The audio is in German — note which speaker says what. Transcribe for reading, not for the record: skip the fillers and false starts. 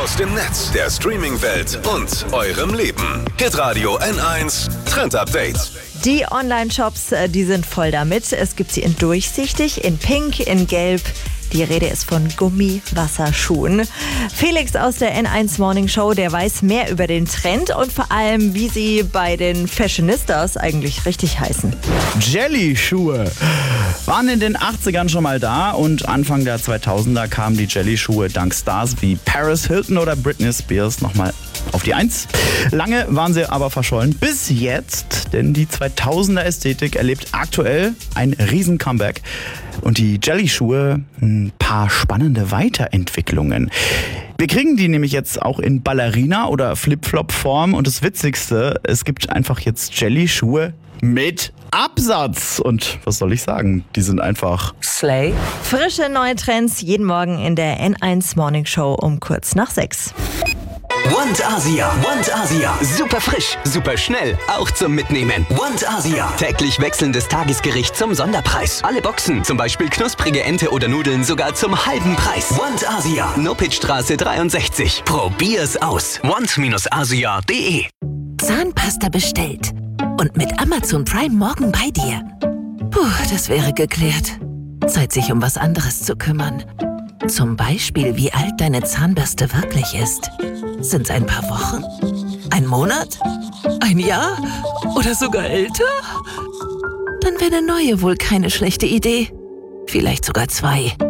Speaker 1: aus dem Netz, der Streaming-Welt und eurem Leben. Hitradio N1 Trend Update.
Speaker 2: Die Online-Shops, die sind voll damit. Es gibt sie in durchsichtig, in pink, in gelb. Die Rede ist von Gummiwasserschuhen. Felix aus der N1 Morning Show, der weiß mehr über den Trend und vor allem, wie sie bei den Fashionistas eigentlich richtig heißen.
Speaker 3: Jelly-Schuhe waren in den 80ern schon mal da und Anfang der 2000er kamen die Jelly-Schuhe dank Stars wie Paris Hilton oder Britney Spears nochmal auf die Eins. Lange waren sie aber verschollen, bis jetzt, denn die 2000er Ästhetik erlebt aktuell ein Riesen-Comeback. Und die Jelly-Schuhe, ein paar spannende Weiterentwicklungen. Wir kriegen die nämlich jetzt auch in Ballerina- oder Flip-Flop-Form. Und das Witzigste, es gibt einfach jetzt Jelly-Schuhe mit Absatz. Und was soll ich sagen? Die sind einfach
Speaker 2: Slay. Frische neue Trends jeden Morgen in der N1 Morning Show um kurz nach 6.
Speaker 4: Want Asia. Super frisch, super schnell, auch zum Mitnehmen. Want Asia. Täglich wechselndes Tagesgericht zum Sonderpreis. Alle Boxen, zum Beispiel knusprige Ente oder Nudeln, sogar zum halben Preis. Want Asia. Nopitzstraße 63. Probier's aus. want-asia.de.
Speaker 5: Zahnpasta bestellt. Und mit Amazon Prime morgen bei dir. Puh, das wäre geklärt. Zeit, sich um was anderes zu kümmern. Zum Beispiel, wie alt deine Zahnbürste wirklich ist. Sind's ein paar Wochen? Ein Monat? Ein Jahr? Oder sogar älter? Dann wäre eine neue wohl keine schlechte Idee. Vielleicht sogar 2.